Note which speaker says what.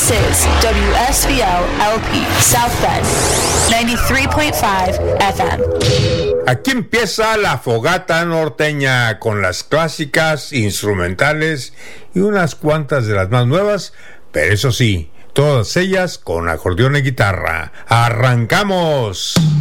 Speaker 1: This is WSVL LP South Bend 93.5 FM.
Speaker 2: Aquí empieza la fogata norteña con las clásicas, instrumentales y unas cuantas de las más nuevas, pero eso sí, todas ellas con acordeón y guitarra. ¡Arrancamos!